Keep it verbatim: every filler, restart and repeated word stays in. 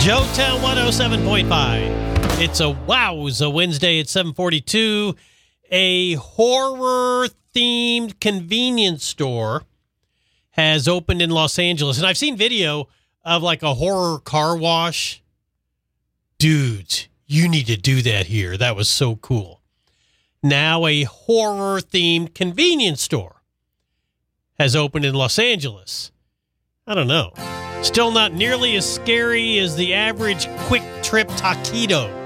Joetown one oh seven point five. It's a Wowza Wednesday at seven forty-two. A horror-themed convenience store has opened in Los Angeles. And I've seen video of like a horror car wash. Dudes, you need to do that here. That was so cool. Now a horror-themed convenience store has opened in Los Angeles. I don't know. Still not nearly as scary as the average Quick Trip taquito.